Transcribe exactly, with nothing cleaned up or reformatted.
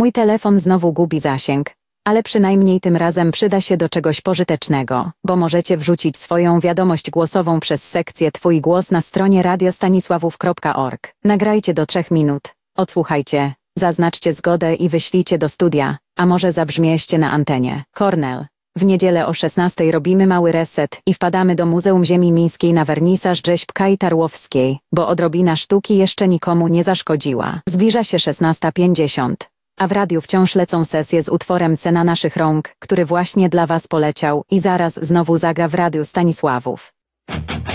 Mój telefon znowu gubi zasięg, ale przynajmniej tym razem przyda się do czegoś pożytecznego, bo możecie wrzucić swoją wiadomość głosową przez sekcję Twój głos na stronie radiostanisławów kropka org. Nagrajcie do trzech minut, odsłuchajcie, zaznaczcie zgodę i wyślijcie do studia, a może zabrzmieście na antenie. Kornel. W niedzielę o szesnastej robimy mały reset i wpadamy do Muzeum Ziemi Mińskiej na wernisaż rzeźb Kai Tarłowskiej, bo odrobina sztuki jeszcze nikomu nie zaszkodziła. Zbliża się szesnasta pięćdziesiąt, a w radiu wciąż lecą sesje z utworem Cena naszych rąk, który właśnie dla Was poleciał i zaraz znowu zagra w Radiu Stanisławów.